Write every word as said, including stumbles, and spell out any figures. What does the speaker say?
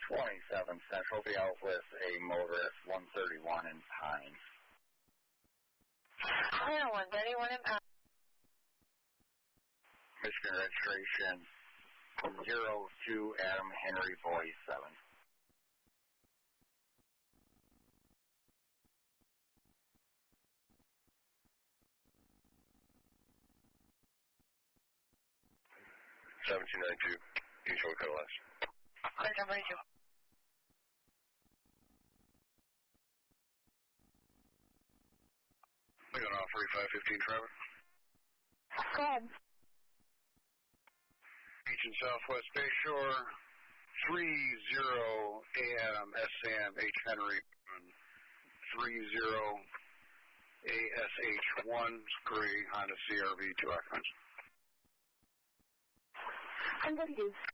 twenty-seven Central, be out with a motorist, one thirty-one in Pines. I know one thirty-one in Pines. Michigan registration zero two Adam Henry Boy seven. seventeen ninety-two, usual code last. Clear number two. We're going off forty-five fifteen traffic. Go ahead. Beach and Southwest Bay Shore, three zero A Adam S Sam H Henry, three zero A S H one, gray Honda C R V, two occupants. I'm confused.